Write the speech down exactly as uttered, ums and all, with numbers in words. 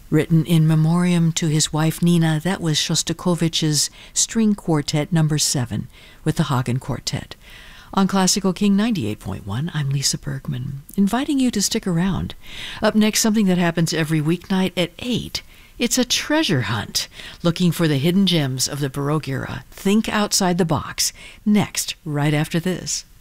Written in memoriam to his wife Nina, that was Shostakovich's String Quartet number seven with the Hagen Quartet. On Classical King ninety-eight point one, I'm Lisa Bergman, inviting you to stick around. Up next, something that happens every weeknight at eight. It's a treasure hunt, looking for the hidden gems of the Baroque era. Think outside the box. Next, right after this.